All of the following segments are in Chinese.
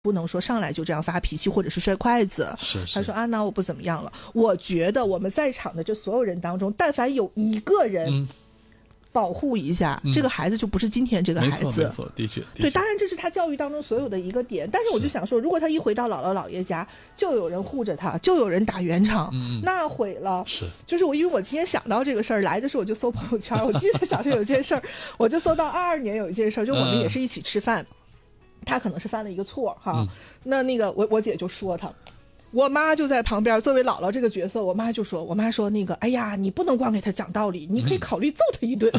不能说上来就这样发脾气或者是摔筷子。他说啊，那我不怎么样了。我觉得我们在场的这所有人当中，但凡有一个人保护一下，这个孩子就不是今天这个孩子。 没错，的确。 对，当然这是他教育当中所有的一个点。但是我就想说，如果他一回到姥姥姥爷家，就有人护着他，就有人打圆场，那毁了。就是因为我今天想到这个事儿，来的时候我就搜朋友圈，我记得小时候有件事儿，我就搜到22年有一件事儿，就我们也是一起吃饭。他可能是犯了一个错哈，那个我姐就说他，我妈就在旁边作为姥姥这个角色，我妈说那个，哎呀，你不能光给他讲道理，你可以考虑揍他一顿。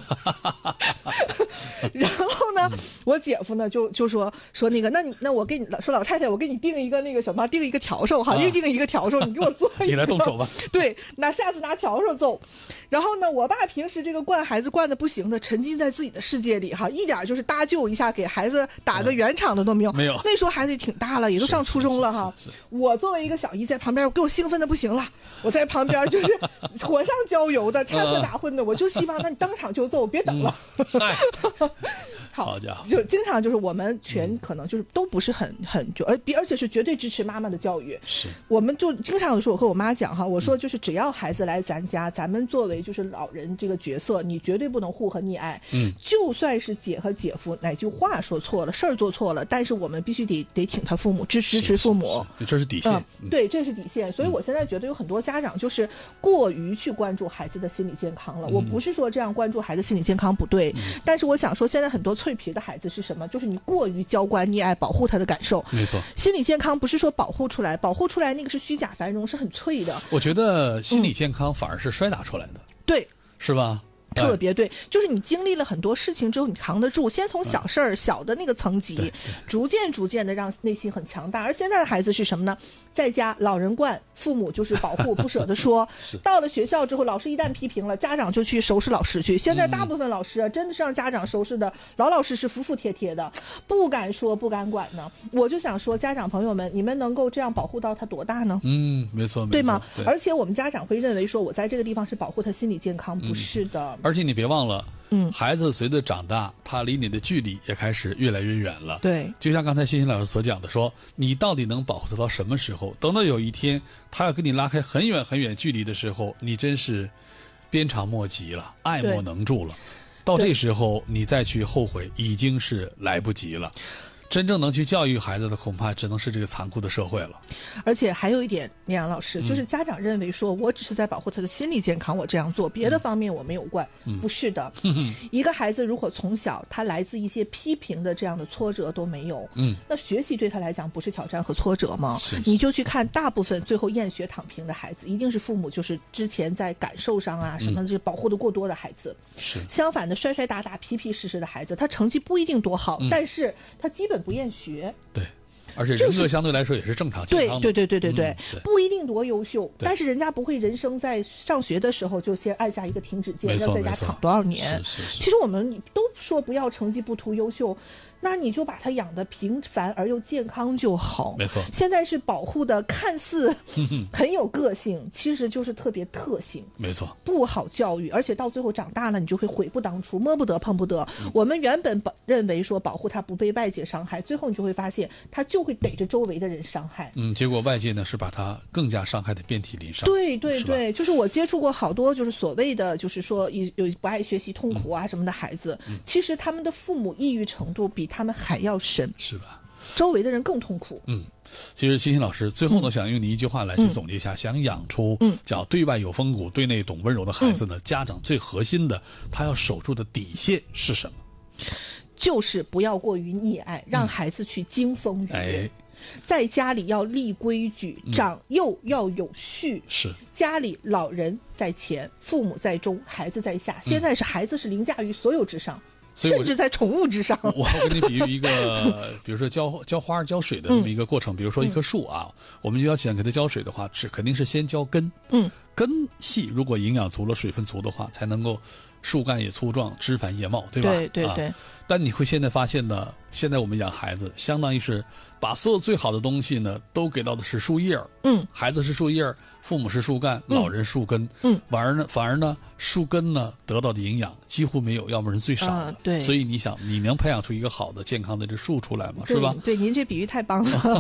然后呢，我姐夫呢就说那个，那我给你说老太太，我给你定一个那个什么，定一个笤帚哈，定一个笤帚，你给我做一个， 你来动手吧。 对，下次拿笤帚揍。然后呢，我爸平时这个惯孩子惯的不行的，沉浸在自己的世界里哈，一点就是搭救一下给孩子打个圆场的都没有。 没有。 那时候孩子也挺大了，也都上初中了哈。我作为一个小姨在旁边，给我兴奋的不行了，我在旁边就是火上浇油的，掺和打混的，我就希望那你当场就揍，别等了。 好家伙， 就经常就是我们可能就是都不是很而且是绝对支持妈妈的教育。 是， 我们就经常说，我和我妈讲哈，我说就是只要孩子来咱家，咱们作为就是老人这个角色，你绝对不能护和溺爱。就算是姐和姐夫哪句话说错了，事儿做错了，但是我们必须得挺他父母，支持父母， 这是底线。 对，这是底线。所以我现在觉得有很多家长就是过于去关注孩子的心理健康了。我不是说这样关注孩子心理健康不对，但是我想说，现在很多脆皮的孩子是什么？就是你过于娇惯溺爱，保护他的感受。 没错， 心理健康不是说保护出来那个是虚假繁荣，是很脆的。 我觉得心理健康反而是摔打出来的。 对， 是吧？ 特别对，就是你经历了很多事情之后，你扛得住，先从小事儿、小的那个层级，逐渐的让内心很强大。而现在的孩子是什么呢？在家老人惯，父母就是保护，不舍得说。到了学校之后，老师一旦批评了，家长就去收拾老师去。现在大部分老师真的是让家长收拾的，老师是服服帖帖的，不敢说不敢管呢。我就想说，家长朋友们，你们能够这样保护到他多大呢？ 没错， 对吗？而且我们家长会认为说，我在这个地方是保护他心理健康，不是的。 而且你别忘了，孩子随着长大，他离你的距离也开始越来越远了。 对， 就像刚才欣欣老师所讲的，说你到底能保护他到什么时候？等到有一天他要跟你拉开很远很远距离的时候，你真是鞭长莫及了，爱莫能助了。到这时候你再去后悔，已经是来不及了。真正能去教育孩子的，恐怕只能是这个残酷的社会了。 而且还有一点，聂阳老师，就是家长认为说，我只是在保护他的心理健康，我这样做，别的方面我没有惯。不是的，一个孩子如果从小他来自一些批评的这样的挫折都没有，那学习对他来讲不是挑战和挫折吗？你就去看大部分最后厌学躺平的孩子，一定是父母就是之前在感受上啊什么就保护的过多的孩子。相反的，摔摔打打、皮皮实实的孩子，他成绩不一定多好，但是他基本不厌学。 对，而且人格相对来说也是正常健康的。 对，不一定多优秀，但是人家不会人生在上学的时候就先按下一个停止键，要在家躺多少年。其实我们都说不要成绩不图优秀，那你就把他养得平凡而又健康就好。 没错， 现在是保护的看似很有个性，其实就是特别特性。 没错， 不好教育，而且到最后长大了，你就会悔不当初，摸不得碰不得。我们原本认为说保护他不被外界伤害，最后你就会发现他就会逮着周围的人伤害。 结果外界呢是把他更加伤害的遍体鳞伤。 对，就是我接触过好多就是所谓的就是说有不爱学习痛苦啊什么的孩子，其实他们的父母抑郁程度比他们还要深， 是吧？ 周围的人更痛苦。 其实欣欣老师最后呢，想用你一句话来去总结一下，想养出叫对外有风骨、对内懂温柔的孩子呢，家长最核心的他要守住的底线是什么？ 就是不要过于溺爱，让孩子去经风雨雨。在家里要立规矩，长幼要有序。是家里老人在前，父母在中，孩子在下。现在是孩子是凌驾于所有之上。甚至在宠物之上。 我给你比喻一个，比如说浇花浇水的这么一个过程。比如说一棵树啊，我们要想给它浇水的话，肯定是先浇根。 根系如果营养足了、水分足的话，才能够树干也粗壮，枝繁叶茂，对吧？ 对。 但你会现在发现呢，现在我们养孩子，相当于是把所有最好的东西呢，都给到的是树叶儿。孩子是树叶儿，父母是树干，老人树根。反而呢，树根呢得到的营养几乎没有，要么是最少的。 对。 所以你想，你能培养出一个好的、健康的这树出来吗？是吧？ 对，您这比喻太棒了。